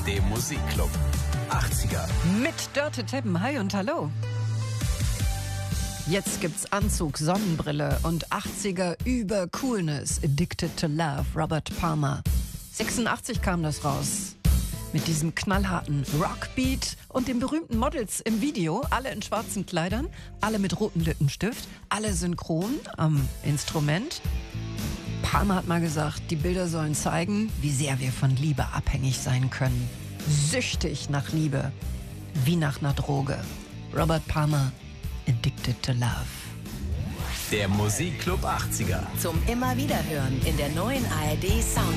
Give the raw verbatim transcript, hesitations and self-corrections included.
dem Musikclub achtziger. Mit Dörte Teppen. Hi und hallo. Jetzt gibt's Anzug, Sonnenbrille und achtziger über Coolness. Addicted to Love, Robert Palmer. sechsundachtzig kam das raus. Mit diesem knallharten Rockbeat und den berühmten Models im Video. Alle in schwarzen Kleidern, alle mit rotem Lippenstift, alle synchron am Instrument. Palmer hat mal gesagt, die Bilder sollen zeigen, wie sehr wir von Liebe abhängig sein können. Süchtig nach Liebe, wie nach einer Droge. Robert Palmer, Addicted to Love. Der Musikclub achtziger. Zum immer wieder hören in der neuen A R D Sound